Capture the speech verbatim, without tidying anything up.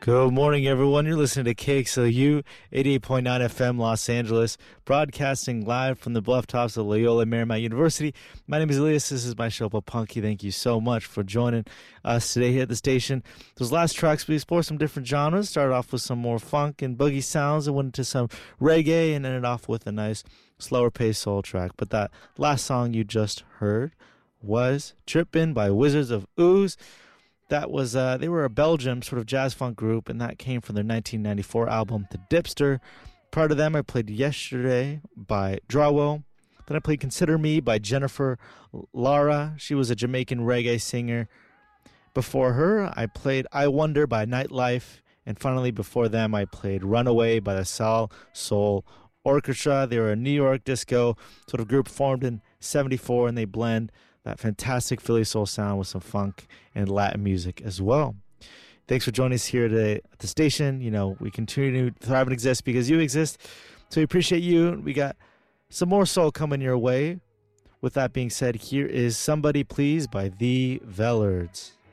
Good morning, everyone. You're listening to K X L U eighty-eight point nine F M Los Angeles, broadcasting live from the bluff tops of Loyola Marymount University. My name is Elias. This is my show, Punky. Thank you so much for joining us today here at the station. Those last tracks, we explored some different genres. Started off with some more funk and boogie sounds and went into some reggae and ended off with a nice slower paced soul track. But that last song you just heard was Trippin' by Wizards of Ooze. That was, uh, they were a Belgium sort of jazz funk group, and that came from their nineteen ninety-four album, The Dipster. Prior to them, I played Yesterday by Drawell. Then I played Consider Me by Jennifer Lara. She was a Jamaican reggae singer. Before her, I played I Wonder by Nightlife. And finally, before them, I played Runaway by the Sal Soul Orchestra. They were a New York disco sort of group formed in seventy-four, and they blend that fantastic Philly soul sound with some funk and Latin music as well. Thanks for joining us here today at the station. You know, we continue to thrive and exist because you exist. So we appreciate you. We got some more soul coming your way. With that being said, here is Somebody Please by The Vellards.